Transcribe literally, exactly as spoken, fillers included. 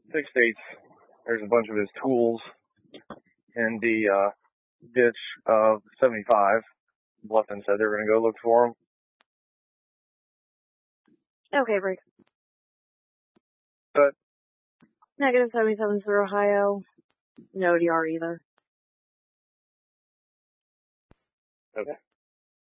six states, there's a bunch of his tools in the uh, ditch of seventy-five. Bluffton said they were going to go look for them. Okay, break. But Negative seventy-seven for Ohio. No D R either. okay.